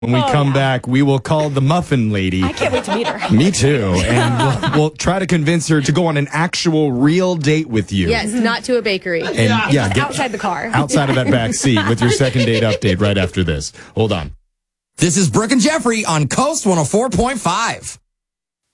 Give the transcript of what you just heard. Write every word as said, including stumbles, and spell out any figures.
When we oh, come yeah. back, we will call the Muffin Lady. I can't wait to meet her. Me too. And we'll, we'll try to convince her to go on an actual real date with you. Yes, not to a bakery. And yeah, yeah Just get outside the car. outside of that back seat with your second date update right after this. Hold on. This is Brooke and Jeffrey on Coast one oh four point five.